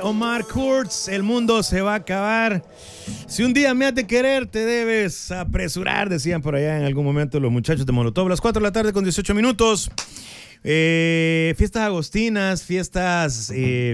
Omar Kurtz, el mundo se va a acabar. Si un día me has de querer, te debes apresurar, decían por allá en algún momento los muchachos de Molotov. Las 4 de la tarde con 18 minutos. Fiestas agostinas, fiestas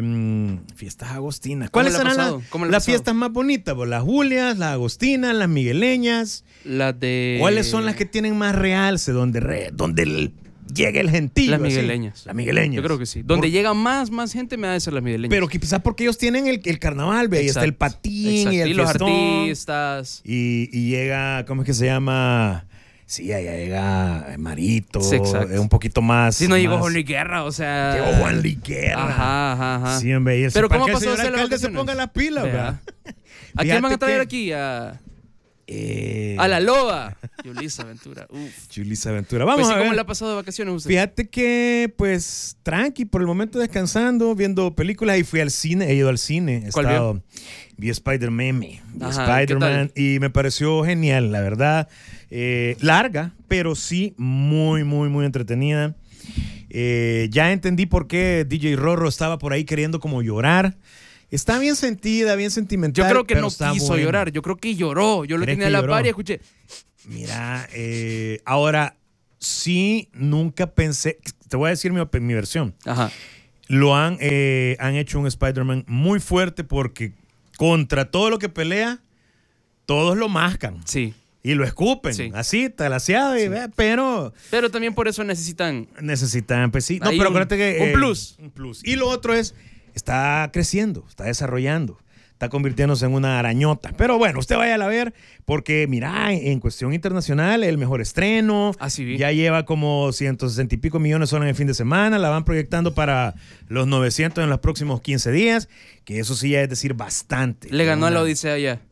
agostinas. ¿Cuáles serán las fiestas más bonitas? Pues las Julias, las agostinas, las migueleñas. ¿Cuáles son las que tienen más realce? Donde llega el gentío. Las migueleñas. Las migueleñas. Yo creo que sí. Donde llega más gente me ha de ser las migueleñas. Pero quizás porque ellos tienen el carnaval, ve, ahí está el patín y el los fiestón, artistas. Y llega, ¿cómo es que se llama? Sí, allá llega Marito, Sí, un poquito más. Sí, no llegó más... Juan Luis Guerra, o sea. Llegó Juan Luis Guerra. Ajá. Sí, hombre. Pero ¿cómo pasó el señor alcalde se ponga las pilas, ¿verdad? ¿A quién van a traer aquí? A la loba. Yulisa Ventura. Yulisa Ventura. Vamos a ver. ¿Cómo le ha pasado de vacaciones a usted? Fíjate que, pues, tranqui, por el momento descansando, viendo películas y fui al cine. He ido al cine. Vi Spider-Man y me pareció genial, la verdad. Larga, pero sí muy, muy, muy entretenida. Ya entendí por qué DJ Rorro estaba por ahí queriendo como llorar. Está bien sentida, bien sentimental. Yo creo que no quiso llorar, yo creo que lloró. Yo lo tenía en la par y escuché. Mira, ahora sí, nunca pensé. Te voy a decir mi versión. Ajá. Han hecho un Spider-Man muy fuerte porque contra todo lo que pelea, todos lo mascan. Sí. Y lo escupen, sí. Así, talaseado, sí. Pero también por eso necesitan, pues sí. No, pero acuérdate que... Un plus. Y lo otro es, está creciendo, está desarrollando, está convirtiéndose en una arañota. Pero bueno, usted vaya a ver, porque mira, en cuestión internacional, el mejor estreno. Así ya lleva como 160 y pico millones solo en el fin de semana, la van proyectando para los 900 en los próximos 15 días, que eso sí ya es decir bastante. Le ganó a la Odisea ya.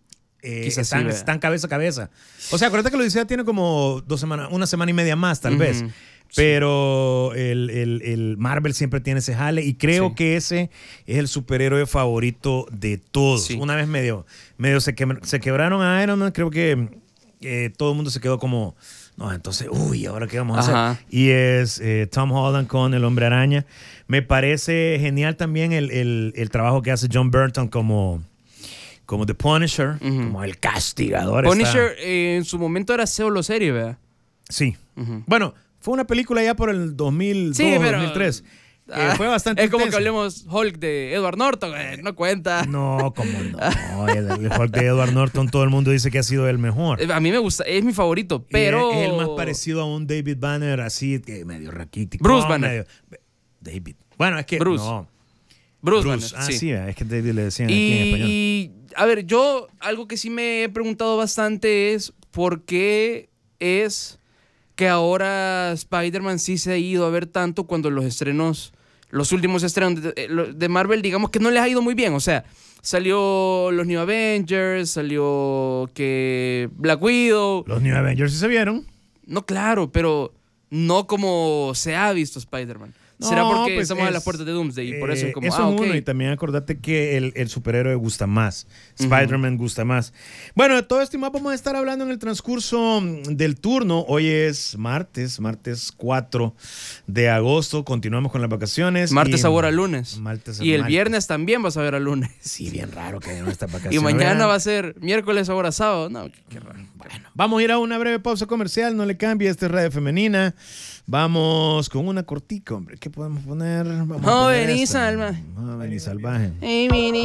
Están cabeza a cabeza. O sea, acuérdate que la Odisea tiene como 2 semanas, 1 semana y media más, tal vez. Pero el Marvel siempre tiene ese jale y creo que ese es el superhéroe favorito de todos. Sí. Una vez medio se quebraron a Iron Man, creo que todo el mundo se quedó como, no, entonces, ¿ahora qué vamos a hacer? Y es Tom Holland con el Hombre Araña. Me parece genial también el trabajo que hace John Burton como The Punisher, como el castigador. Punisher en su momento era solo serie, ¿verdad? Sí. Bueno, fue una película ya por el 2002, sí, 2003. Fue bastante intenso. Como que hablemos Hulk de Edward Norton, no cuenta. No, ¿cómo no? El Hulk de Edward Norton, todo el mundo dice que ha sido el mejor. A mí me gusta, es mi favorito, pero... Es el más parecido a un David Banner, así, que medio raquítico. Bruce Banner. David. Bueno, es que... Bruce. No. Bruce Banner, sí, es que David le decían aquí en español. Y, a ver, yo algo que sí me he preguntado bastante es por qué es que ahora Spider-Man sí se ha ido a ver tanto cuando los últimos estrenos de Marvel, digamos que no les ha ido muy bien. O sea, salió los New Avengers, salió que Black Widow. Los New Avengers sí se vieron. No, claro, pero no como se ha visto Spider-Man. No, ¿será porque pues estamos a las puertas de Doomsday y por eso es como, eso es uno, y también acordate que el superhéroe gusta más. Spider-Man gusta más. Bueno, de todo esto y más vamos a estar hablando en el transcurso del turno. Hoy es martes 4 de agosto. Continuamos con las vacaciones. Martes sabor a lunes. Y el viernes también vas a ver a lunes. Sí, bien raro que haya estas vacaciones. Y mañana va a ser miércoles sabor a sábado. No, qué raro. Bueno, vamos a ir a una breve pausa comercial. No le cambie, esta es Radio Femenina. Vamos con una cortica, hombre. ¿Qué podemos poner? Vamos a poner esta. Salvaje. Hey,